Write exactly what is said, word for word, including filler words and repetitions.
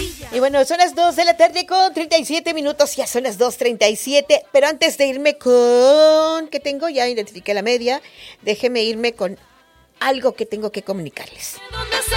Y bueno, son las dos de la tarde con treinta y siete minutos, ya son las dos treinta y siete, pero antes de irme con... ¿Qué tengo? Ya identifiqué la media, déjeme irme con algo que tengo que comunicarles.